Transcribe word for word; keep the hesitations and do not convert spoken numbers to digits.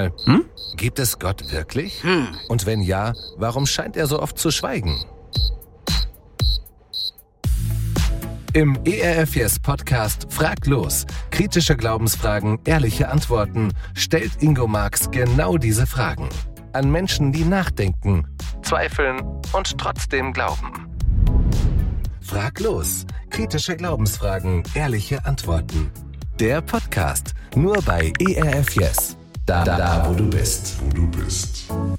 Hm? Gibt es Gott wirklich? Hm. Und wenn ja, warum scheint er so oft zu schweigen? Im E R F Yes Podcast Frag los. Kritische Glaubensfragen, ehrliche Antworten stellt Ingo Marx genau diese Fragen. An Menschen, die nachdenken, zweifeln und trotzdem glauben. Frag los. Kritische Glaubensfragen, ehrliche Antworten. Der Podcast. Nur bei E R F Yes. Da, da, da, wo du bist. Wo du bist.